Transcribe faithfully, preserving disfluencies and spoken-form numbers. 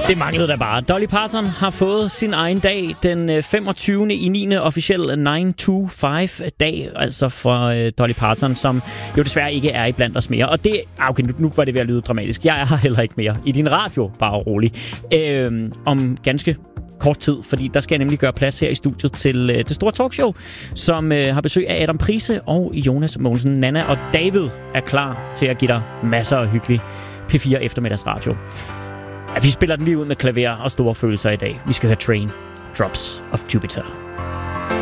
Det manglede da bare. Dolly Parton har fået sin egen dag den femogtyvende i niende officielle nine to five dag, altså for uh, Dolly Parton, som jo desværre ikke er iblandt os mere. Og det, okay, nu, nu var det ved at lyde dramatisk. Jeg er her heller ikke mere. I din radio, bare rolig. Øh, om ganske kort tid, fordi der skal jeg nemlig gøre plads her i studiet til øh, det store talkshow, som øh, har besøg af Adam Prise og Jonas Mogensen. Nana og David er klar til at give dig masser af hyggelig P fire eftermiddagsradio. Ja, vi spiller den lige ud med klaver og store følelser i dag. Vi skal høre Train, Drops of Jupiter.